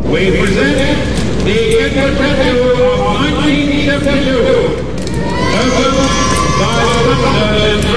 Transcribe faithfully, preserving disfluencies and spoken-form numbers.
we present the Edward Tattoo of nineteen seventy-two, opened by the